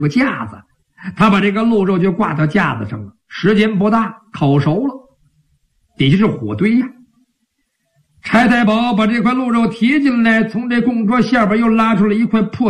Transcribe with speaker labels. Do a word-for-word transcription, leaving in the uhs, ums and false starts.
Speaker 1: 个架子，他把这个鹿肉就挂到架子上了，时间不大，烤熟了，底下是火堆呀。柴太保把这块鹿肉提进来，从这供桌下边又拉出了一块破